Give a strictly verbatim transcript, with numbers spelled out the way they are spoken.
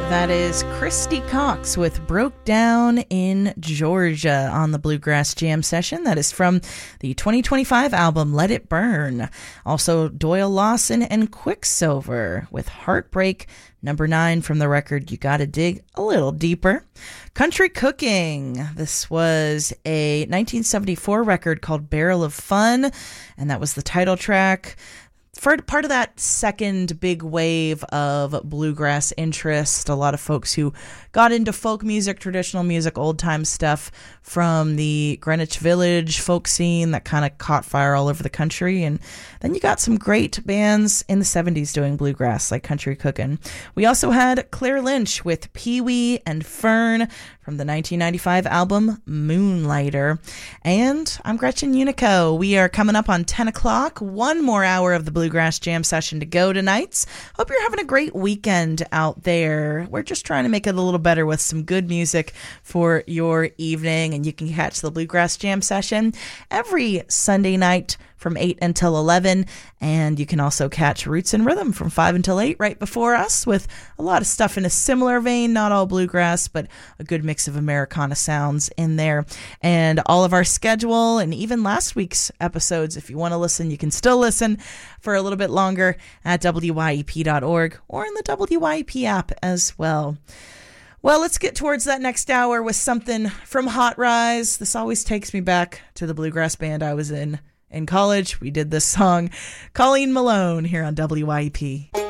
That is Christy Cox with Broke Down in Georgia on the Bluegrass Jam session. That is from the twenty twenty-five album Let It Burn. Also Doyle Lawson and Quicksilver with Heartbreak, number nine from the record You Gotta Dig a Little Deeper. Country Cooking. This was a nineteen seventy-four record called Barrel of Fun, and that was the title track. For part of that second big wave of bluegrass interest, a lot of folks who got into folk music, traditional music, old-time stuff from the Greenwich Village folk scene that kind of caught fire all over the country. And then you got some great bands in the seventies doing bluegrass, like Country Cookin'. We also had Claire Lynch with Pee Wee and Fern from the nineteen ninety-five album Moonlighter. And I'm Gretchen Unico. We are coming up on ten o'clock. One more hour of the Bluegrass Jam session to go tonight. Hope you're having a great weekend out there. We're just trying to make it a little better with some good music for your evening. And you can catch the Bluegrass Jam session every Sunday night from eight until eleven, and you can also catch Roots and Rhythm from five until eight right before us, with a lot of stuff in a similar vein, not all bluegrass, but a good mix of Americana sounds in there. And all of our schedule and even last week's episodes, if you want to listen, you can still listen for a little bit longer at W Y E P dot org or in the W Y E P app as well. Well, let's get towards that next hour with something from Hot Rise. This always takes me back to the bluegrass band I was in in college. We did this song, Colleen Malone, here on W Y E P.